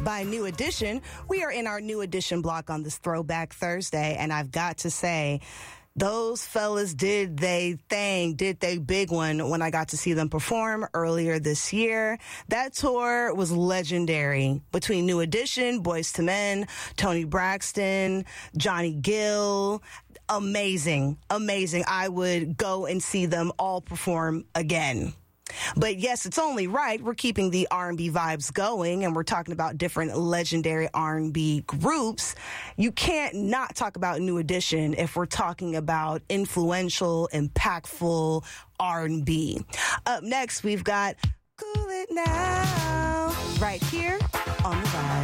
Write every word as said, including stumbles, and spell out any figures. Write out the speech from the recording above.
by New Edition. We are in our New Edition block on this Throwback Thursday, and I've got to say, those fellas did they thing, did they big one when I got to see them perform earlier this year. That tour was legendary between New Edition, Boyz two Men, Toni Braxton, Johnny Gill. Amazing, amazing. I would go and see them all perform again. But yes, it's only right. We're keeping the R and B vibes going, and we're talking about different legendary R and B groups. You can't not talk about New Edition if we're talking about influential, impactful R and B. Up next, we've got Cool It Now right here on The Vibe.